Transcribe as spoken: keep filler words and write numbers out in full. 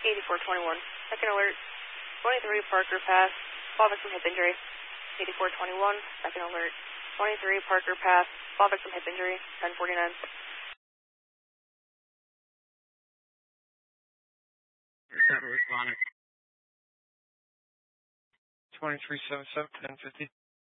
eighty-four twenty-one. Second alert. twenty-three Parker Path. Fall victim hip injury. eighty-four twenty-one. Second alert. twenty-three Parker Path. Fall victim hip injury. ten forty-nine. Responding. twenty-three seventy-seven, ten fifty.